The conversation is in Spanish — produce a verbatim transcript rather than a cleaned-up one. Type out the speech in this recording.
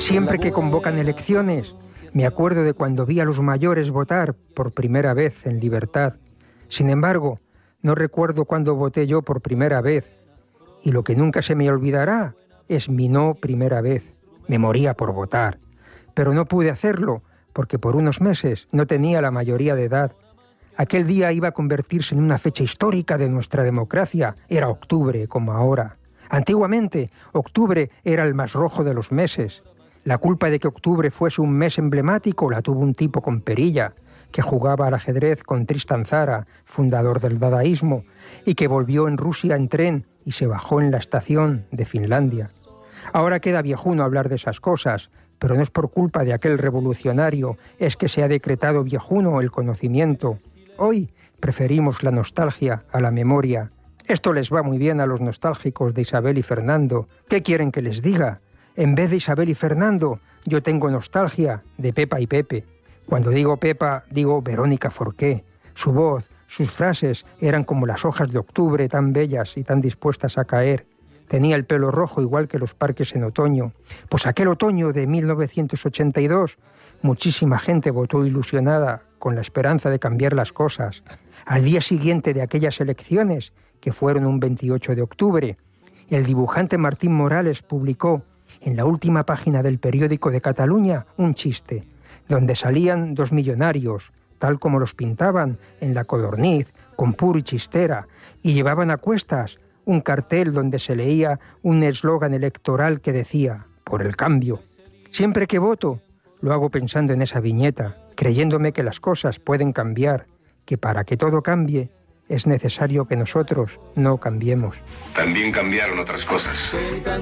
Siempre que convocan elecciones, me acuerdo de cuando vi a los mayores votar por primera vez en libertad. Sin embargo, no recuerdo cuándo voté yo por primera vez. Y lo que nunca se me olvidará es mi no primera vez. Me moría por votar. Pero no pude hacerlo porque por unos meses no tenía la mayoría de edad. Aquel día iba a convertirse en una fecha histórica de nuestra democracia. Era octubre, como ahora. Antiguamente, octubre era el más rojo de los meses. La culpa de que octubre fuese un mes emblemático la tuvo un tipo con perilla, que jugaba al ajedrez con Tristan Tzara, fundador del dadaísmo, y que volvió en Rusia en tren y se bajó en la estación de Finlandia. Ahora queda viejuno hablar de esas cosas, pero no es por culpa de aquel revolucionario, es que se ha decretado viejuno el conocimiento. Hoy preferimos la nostalgia a la memoria. Esto les va muy bien a los nostálgicos de Isabel y Fernando. ¿Qué quieren que les diga? En vez de Isabel y Fernando, yo tengo nostalgia de Pepa y Pepe. Cuando digo Pepa, digo Verónica Forqué. Su voz, sus frases eran como las hojas de octubre, tan bellas y tan dispuestas a caer. Tenía el pelo rojo igual que los parques en otoño. Pues aquel otoño de mil novecientos ochenta y dos, muchísima gente votó ilusionada con la esperanza de cambiar las cosas. Al día siguiente de aquellas elecciones, que fueron un veintiocho de octubre, el dibujante Martín Morales publicó en la última página del periódico de Cataluña un chiste, donde salían dos millonarios, tal como los pintaban en la Codorniz, con puro y chistera, y llevaban a cuestas un cartel donde se leía un eslogan electoral que decía, por el cambio. Siempre que voto, lo hago pensando en esa viñeta, creyéndome que las cosas pueden cambiar, que para que todo cambie, es necesario que nosotros no cambiemos. También cambiaron otras cosas.